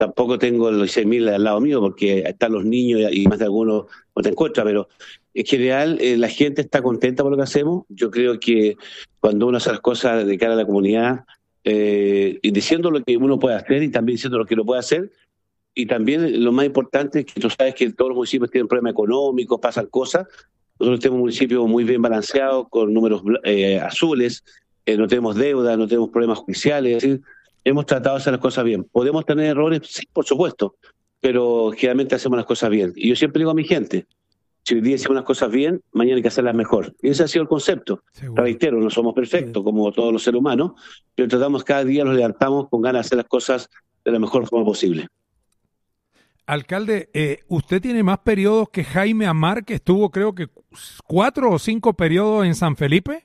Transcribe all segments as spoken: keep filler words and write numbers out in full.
tampoco tengo los seis mil al lado mío porque están los niños y más de algunos no te encuentras, pero en general eh, la gente está contenta por lo que hacemos. Yo creo que cuando uno hace las cosas de cara a la comunidad, eh, y diciendo lo que uno puede hacer y también diciendo lo que no puede hacer, y también lo más importante es que tú sabes que todos los municipios tienen problemas económicos, pasan cosas. Nosotros tenemos un municipio muy bien balanceado, con números eh, azules, eh, no tenemos deuda, no tenemos problemas judiciales, es decir, hemos tratado de hacer las cosas bien. ¿Podemos tener errores? Sí, por supuesto, pero generalmente hacemos las cosas bien. Y yo siempre digo a mi gente, si hoy día hacemos las cosas bien, mañana hay que hacerlas mejor. Y ese ha sido el concepto. Seguro. Reitero, no somos perfectos, como todos los seres humanos, pero tratamos cada día, nos levantamos con ganas de hacer las cosas de la mejor forma posible. Alcalde, eh, usted tiene más periodos que Jaime Amar, que estuvo creo que cuatro o cinco periodos en San Felipe.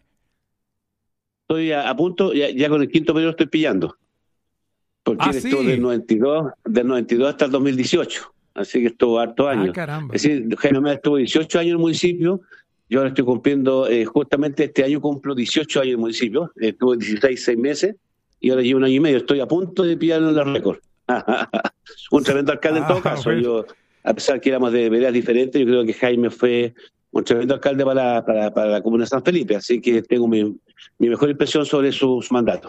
Estoy a, a punto, ya, ya con el quinto periodo estoy pillando. Porque Ah, él ¿sí? estuvo del noventa y dos, del noventa y dos hasta el dos mil dieciocho. Así que estuvo harto años. Ah, caramba. Es decir, Jaime Amar estuvo dieciocho años en el municipio. Yo ahora estoy cumpliendo, eh, justamente este año cumplo dieciocho años en el municipio. Estuve dieciséis, seis meses y ahora llevo un año y medio. Estoy a punto de pillar el récord. Un tremendo alcalde en todo Ah, caso. bueno. Yo, a pesar que éramos de veredas diferentes, yo creo que Jaime fue un tremendo alcalde para, para, para la comuna de San Felipe. Así que tengo mi, mi mejor impresión sobre su, su mandato.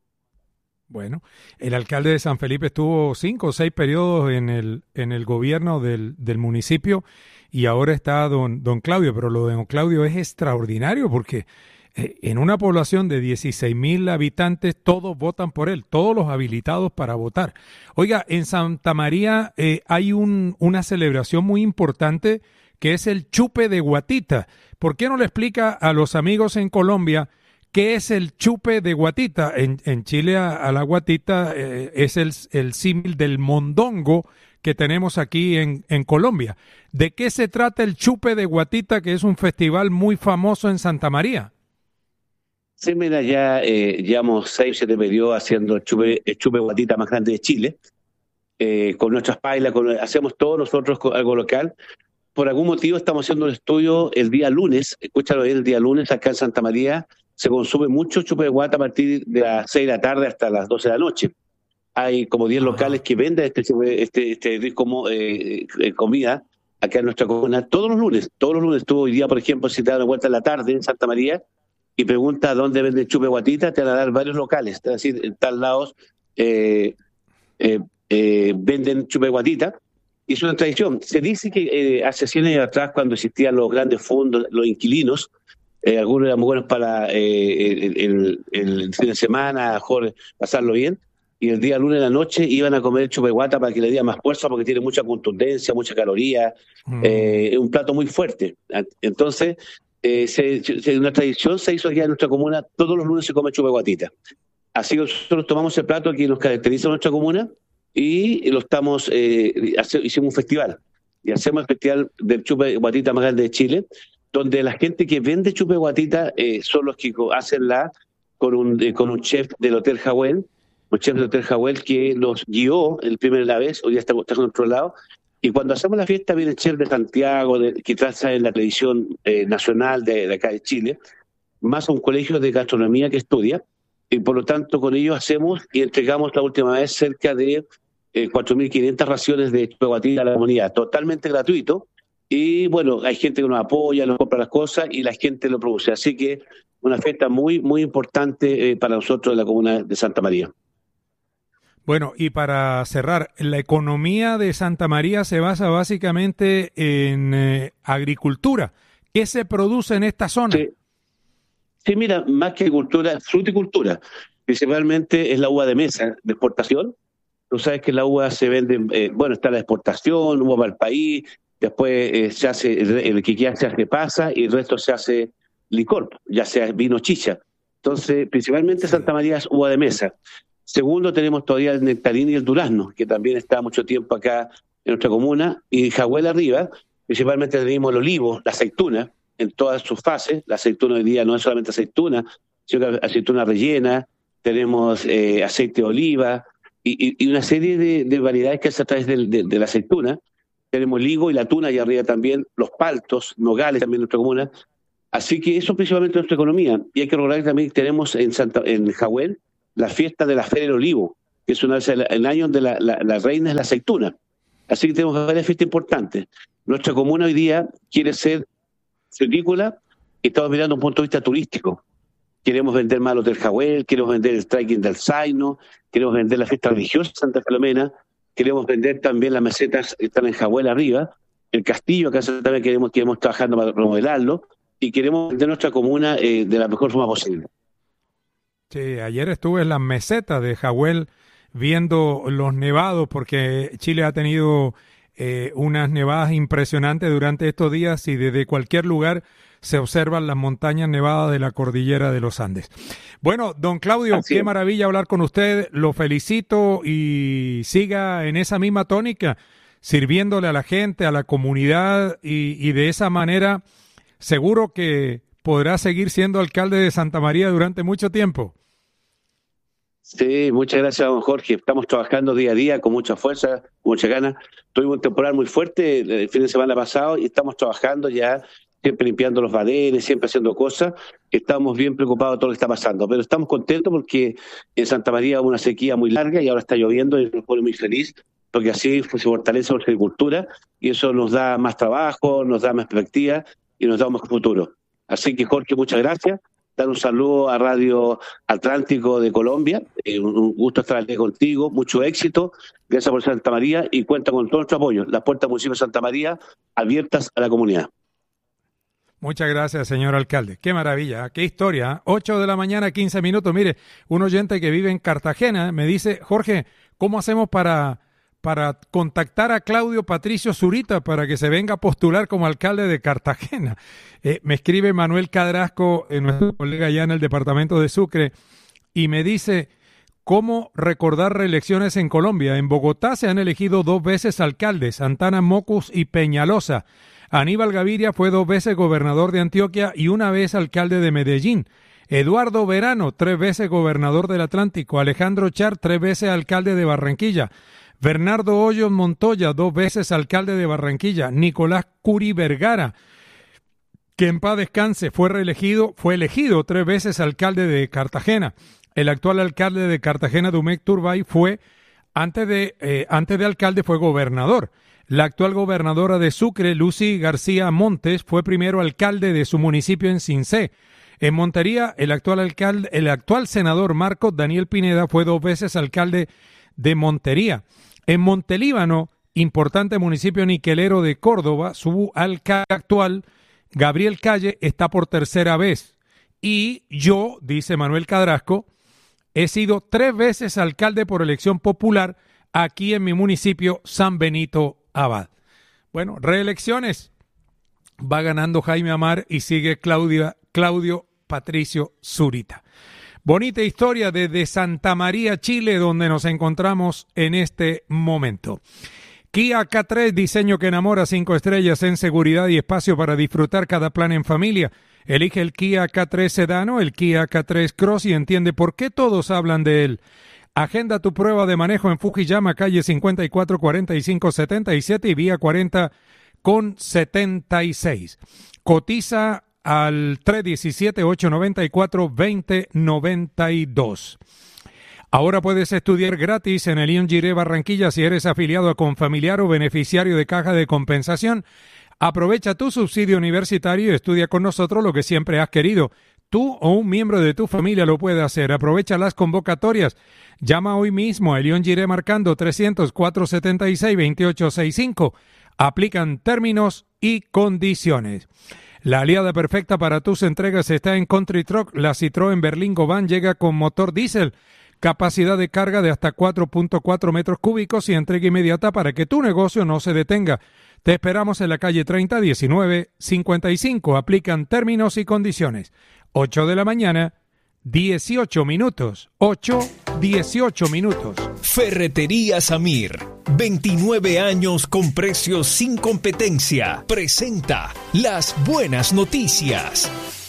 Bueno, el alcalde de San Felipe estuvo cinco o seis periodos en el, en el gobierno del, del municipio y ahora está don, don Claudio, pero lo de don Claudio es extraordinario porque eh, en una población de dieciséis mil habitantes todos votan por él, todos los habilitados para votar. Oiga, en Santa María eh, hay un, una celebración muy importante que es el chupe de guatita. ¿Por qué no le explica a los amigos en Colombia qué es el chupe de guatita? En, en Chile a, a la guatita eh, es el, el símil del mondongo que tenemos aquí en, en Colombia. ¿De qué se trata el chupe de guatita, que es un festival muy famoso en Santa María? Sí, mira, ya eh, llevamos seis o siete periodos haciendo el chupe, el chupe de guatita más grande de Chile, eh, con nuestras pailas, con, hacemos todos nosotros con algo local. Por algún motivo estamos haciendo un estudio el día lunes, escúchalo bien, el día lunes acá en Santa María se consume mucho chupe de guata a partir de las seis de la tarde hasta las doce de la noche. Hay como diez Ajá. locales que venden este, este, este rico eh, eh, comida acá en nuestra comuna todos los lunes. Todos los lunes estuvo hoy día, por ejemplo, si te da una vuelta en la tarde en Santa María y pregunta dónde venden chupe de guatita, te van a dar varios locales. Es decir, en tal lados eh, eh, eh, venden chupe de guatita. Y es una tradición. Se dice que eh, hace cien años atrás, cuando existían los grandes fondos, los inquilinos, eh, algunos eran muy buenos para eh, el, el, el fin de semana, mejor pasarlo bien, y el día lunes de la noche iban a comer chupe de guata para que le diera más fuerza, porque tiene mucha contundencia, mucha caloría, Mm. eh, es un plato muy fuerte. Entonces, eh, se, se, una tradición se hizo aquí en nuestra comuna, todos los lunes se come chupe de guatita. Así que nosotros tomamos el plato que nos caracteriza en nuestra comuna, y lo estamos, eh, hace, hicimos un festival, y hacemos el festival del chupe de guatita más grande de Chile, donde la gente que vende chupe de guatita eh, son los que hacen la con un, eh, con un chef del Hotel Jawel, un chef del Hotel Jawel que los guió el primer la vez, hoy día está, está en otro lado, y cuando hacemos la fiesta viene el chef de Santiago, de, que traza en la televisión eh, nacional de, de acá de Chile, más a un colegio de gastronomía que estudia, y por lo tanto con ellos hacemos y entregamos la última vez cerca de eh, cuatro mil quinientas raciones de chupe de guatita a la comunidad, totalmente gratuito, y bueno, hay gente que nos apoya, nos compra las cosas y la gente lo produce, así que una fiesta muy, muy importante eh, para nosotros en la comuna de Santa María. Bueno, y para cerrar, la economía de Santa María se basa básicamente en eh, agricultura. ¿Qué se produce en esta zona? Sí. Sí, mira, más que agricultura, fruticultura. Principalmente es la uva de mesa de exportación. Tú sabes que la uva se vende, eh, bueno, está la exportación, uva para el país, después eh, se hace, el, el que queda se hace pasa y el resto se hace licor, ya sea vino chicha. Entonces, principalmente Santa María es uva de mesa. Segundo, tenemos todavía el nectarín y el durazno, que también está mucho tiempo acá en nuestra comuna. Y Jawel arriba, principalmente tenemos el olivo, la aceituna, en todas sus fases. La aceituna hoy día no es solamente aceituna, sino que aceituna rellena, tenemos eh, aceite de oliva y, y, y una serie de, de variedades que hace a través de, de, de la aceituna. Tenemos el higo y la tuna allá arriba también, los paltos, nogales también en nuestra comuna. Así que eso principalmente nuestra economía. Y hay que recordar que también tenemos en, Santa, en Jawel la fiesta de la Feria del Olivo, que es una vez el, el año donde la, la, la reina es la aceituna. Así que tenemos varias fiestas importantes. Nuestra comuna hoy día quiere ser frutícola y estamos mirando un punto de vista turístico. Queremos vender más el Hotel Jahuel, queremos vender el trekking del Zaino, queremos vender la fiesta religiosa de Santa Filomena, queremos vender también las mesetas que están en Jahuel arriba, el castillo acá también queremos, queremos trabajando para remodelarlo y queremos vender nuestra comuna eh, de la mejor forma posible. Sí, ayer estuve en las mesetas de Jahuel viendo los nevados porque Chile ha tenido eh, unas nevadas impresionantes durante estos días y desde cualquier lugar se observan las montañas nevadas de la cordillera de los Andes. Bueno, don Claudio, Así qué es. maravilla hablar con usted, lo felicito y siga en esa misma tónica, sirviéndole a la gente, a la comunidad y, y de esa manera seguro que podrá seguir siendo alcalde de Santa María durante mucho tiempo. Sí, muchas gracias, don Jorge. Estamos trabajando día a día con mucha fuerza, con mucha ganas. Tuvimos un temporal muy fuerte el fin de semana pasado y estamos trabajando ya, siempre limpiando los badenes, siempre haciendo cosas. Estamos bien preocupados de todo lo que está pasando, pero estamos contentos porque en Santa María hubo una sequía muy larga y ahora está lloviendo y nos pone muy feliz porque así se fortalece nuestra agricultura y eso nos da más trabajo, nos da más perspectiva y nos da un mejor futuro. Así que, Jorge, muchas gracias. Dar un saludo a Radio Atlántico de Colombia. Eh, un gusto estar aquí contigo. Mucho éxito. Gracias por Santa María y cuenta con todo nuestro apoyo. Las puertas del municipio de Santa María abiertas a la comunidad. Muchas gracias, señor alcalde. Qué maravilla, qué historia. ocho de la mañana, quince minutos. Mire, un oyente que vive en Cartagena me dice, Jorge, ¿cómo hacemos para... para contactar a Claudio Patricio Zurita para que se venga a postular como alcalde de Cartagena? Eh, me escribe Manuel Cadrasco, eh, nuestro colega allá en el departamento de Sucre, y me dice, ¿cómo recordar reelecciones en Colombia? En Bogotá se han elegido dos veces alcaldes, Santana Mocus y Peñalosa. Aníbal Gaviria fue dos veces gobernador de Antioquia y una vez alcalde de Medellín. Eduardo Verano, tres veces gobernador del Atlántico. Alejandro Char, tres veces alcalde de Barranquilla. Bernardo Hoyos Montoya, dos veces alcalde de Barranquilla. Nicolás Curi Vergara, que en paz descanse, fue reelegido, fue elegido tres veces alcalde de Cartagena. El actual alcalde de Cartagena, Dumec Turbay, fue, antes de, eh, antes de alcalde, fue gobernador. La actual gobernadora de Sucre, Lucy García Montes, fue primero alcalde de su municipio en Cincé. En Montería, el actual alcalde, el actual senador Marcos Daniel Pineda fue dos veces alcalde de Montería. En Montelíbano, importante municipio niquelero de Córdoba, su alcalde actual, Gabriel Calle, está por tercera vez. Y yo, dice Manuel Cadrasco, he sido tres veces alcalde por elección popular aquí en mi municipio, San Benito Abad. Bueno, reelecciones. Va ganando Jaime Amar y sigue Claudia, Claudio Patricio Zurita. Bonita historia desde Santa María, Chile, donde nos encontramos en este momento. Kia K tres, diseño que enamora, cinco estrellas en seguridad y espacio para disfrutar cada plan en familia. Elige el Kia K tres Sedano, el Kia K tres Cross y entiende por qué todos hablan de él. Agenda tu prueba de manejo en Fujiyama, calle cincuenta y cuatro cuarenta y cinco setenta y siete y vía cuarenta con setenta y seis. Cotiza al tres uno siete, ocho nueve cuatro, dos cero nueve dos. Ahora puedes estudiar gratis en el I O N Giré Barranquilla si eres afiliado a Confamiliar o beneficiario de Caja de Compensación. Aprovecha tu subsidio universitario y estudia con nosotros lo que siempre has querido. Tú o un miembro de tu familia lo puede hacer. Aprovecha las convocatorias. Llama hoy mismo a I O N Giré marcando trescientos, cuatrocientos setenta y seis, veintiocho sesenta y cinco. Aplican términos y condiciones. La aliada perfecta para tus entregas está en Country Truck. La Citroën Berlingo Van llega con motor diésel, capacidad de carga de hasta cuatro punto cuatro metros cúbicos y entrega inmediata para que tu negocio no se detenga. Te esperamos en la calle treinta, diecinueve cincuenta y cinco. Aplican términos y condiciones. ocho de la mañana, dieciocho minutos. ocho, dieciocho minutos. Ferretería Samir. veintinueve años con precios sin competencia. Presenta las buenas noticias.